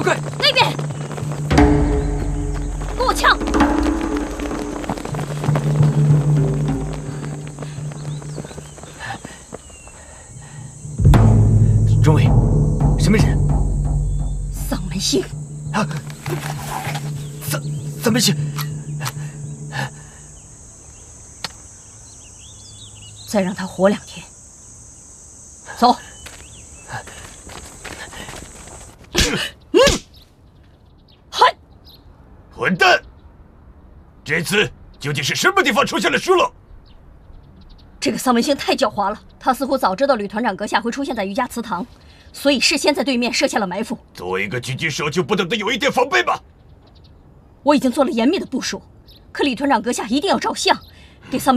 快！ 那边，给我枪！ 中尉，什么人？ 丧门星。 啊！丧门星。 再让他活2天。走。嗨！ 混蛋！这次究竟是什么地方出现了疏漏？ 这个丧门星太狡猾了，他似乎早知道吕团长阁下会出现在瑜伽祠堂，所以事先在对面设下了埋伏。 作为一个狙击手，就不懂得有一点防备吗？ 我已经做了严密的部署，可李团长阁下一定要照相，给丧门